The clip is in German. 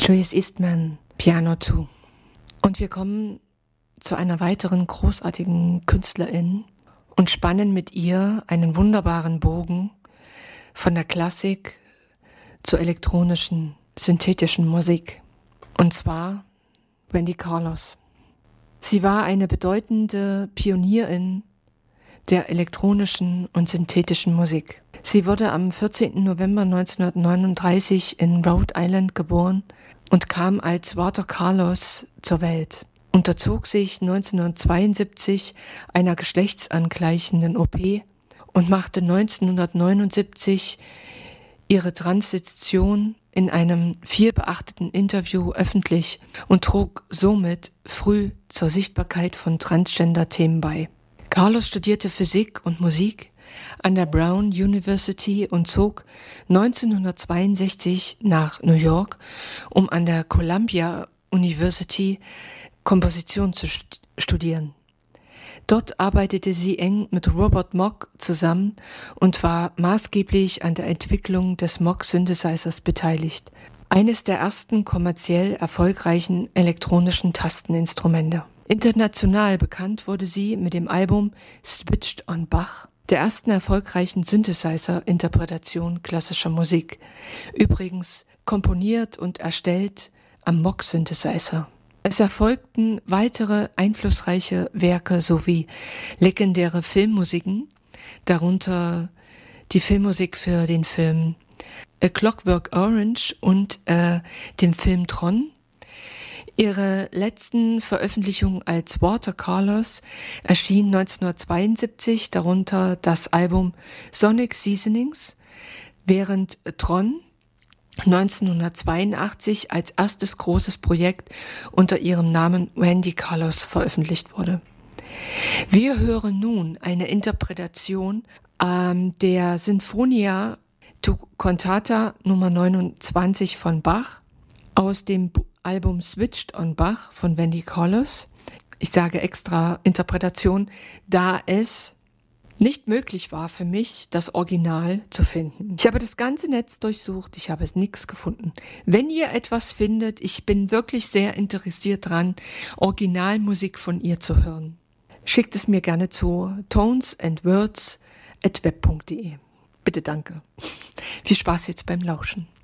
Trace Eastman, Piano 2. Und wir kommen zu einer weiteren großartigen Künstlerin und spannen mit ihr einen wunderbaren Bogen von der Klassik zur elektronischen, synthetischen Musik. Und zwar Wendy Carlos. Sie war eine bedeutende Pionierin der elektronischen und synthetischen Musik. Sie wurde am 14. November 1939 in Rhode Island geboren und kam als Walter Carlos zur Welt. Unterzog sich 1972 einer geschlechtsangleichenden OP und machte 1979 ihre Transition in einem vielbeachteten Interview öffentlich und trug somit früh zur Sichtbarkeit von Transgender-Themen bei. Carlos studierte Physik und Musik an der Brown University und zog 1962 nach New York, um an der Columbia University Komposition zu studieren. Dort arbeitete sie eng mit Robert Moog zusammen und war maßgeblich an der Entwicklung des Moog-Synthesizers beteiligt, eines der ersten kommerziell erfolgreichen elektronischen Tasteninstrumente. International bekannt wurde sie mit dem Album Switched on Bach, der ersten erfolgreichen Synthesizer-Interpretation klassischer Musik, übrigens komponiert und erstellt am Moog-Synthesizer. Es erfolgten weitere einflussreiche Werke sowie legendäre Filmmusiken, darunter die Filmmusik für den Film A Clockwork Orange und dem Film Tron. Ihre letzten Veröffentlichungen als Walter Carlos erschienen 1972, darunter das Album Sonic Seasonings, während Tron 1982 als erstes großes Projekt unter ihrem Namen Wendy Carlos veröffentlicht wurde. Wir hören nun eine Interpretation der Sinfonia Cantata Nummer 29 von Bach aus dem Album Switched on Bach von Wendy Carlos. Ich sage extra Interpretation, da es nicht möglich war für mich, das Original zu finden. Ich habe das ganze Netz durchsucht, ich habe nichts gefunden. Wenn ihr etwas findet, ich bin wirklich sehr interessiert dran, Originalmusik von ihr zu hören. Schickt es mir gerne zu tonesandwords@web.de. Bitte danke. Viel Spaß jetzt beim Lauschen.